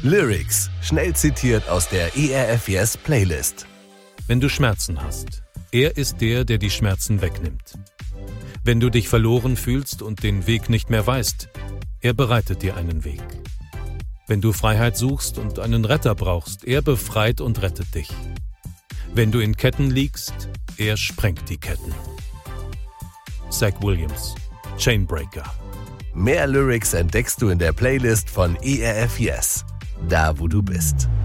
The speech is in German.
Lyrics, schnell zitiert aus der ERF Yes Playlist. Wenn du Schmerzen hast, er ist der die Schmerzen wegnimmt. Wenn du dich verloren fühlst und den Weg nicht mehr weißt, er bereitet dir einen Weg. Wenn du Freiheit suchst und einen Retter brauchst, er befreit und rettet dich. Wenn du in Ketten liegst, er sprengt die Ketten. Zach Williams, Chainbreaker. Mehr Lyrics entdeckst du in der Playlist von ERF Yes, da wo du bist.